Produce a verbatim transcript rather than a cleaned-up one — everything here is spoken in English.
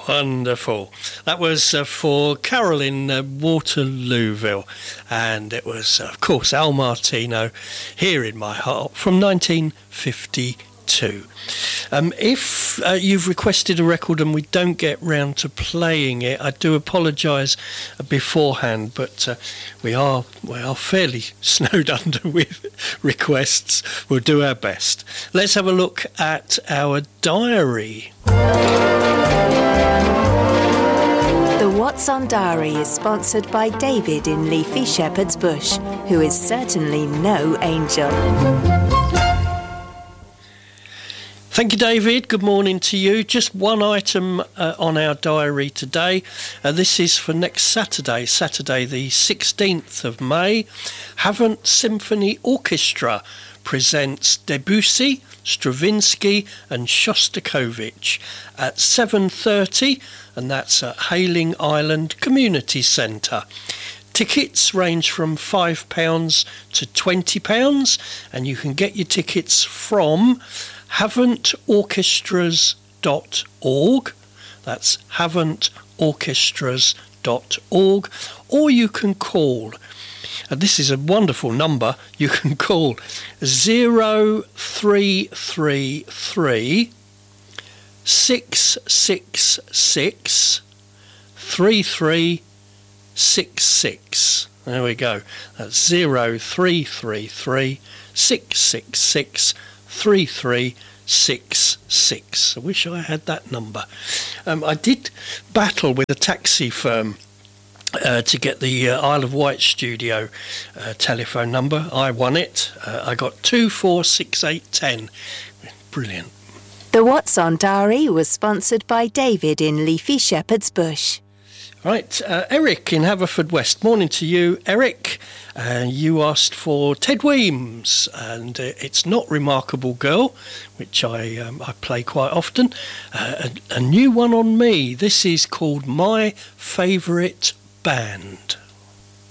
Wonderful. That was uh, for Carol in uh, Waterlooville, and it was, of course, Al Martino, Here in My Heart, from nineteen fifty-two. Um, if uh, you've requested a record and we don't get round to playing it, I do apologise beforehand, but uh, we are we are fairly snowed under with requests. We'll do our best. Let's have a look at our diary. The What's On Diary is sponsored by David in Leafy Shepherd's Bush, who is certainly no angel. Thank you, David. Good morning to you. Just one item uh, on our diary today. Uh, this is for next Saturday, Saturday the sixteenth of May. Havant Symphony Orchestra presents Debussy, Stravinsky and Shostakovich at seven thirty, and that's at Hayling Island Community Centre. Tickets range from five pounds to twenty pounds, and you can get your tickets from havant orchestras dot org. That's havant orchestras dot org, or you can call, and this is a wonderful number, you can call zero three three three six six six three three six six. There we go. That's zero three three three six six six three three six six. I wish I had that number. Um, I did battle with a taxi firm uh, to get the uh, Isle of Wight studio uh, telephone number. I won it. Uh, I got two four six eight ten. Brilliant. The What's On Diary was sponsored by David in Leafy Shepherd's Bush. Right, uh, Eric in Haverfordwest. Morning to you, Eric. Uh, you asked for Ted Weems, and uh, it's Not Remarkable Girl, which I um, I play quite often. Uh, a, a new one on me. This is called My Favourite Band.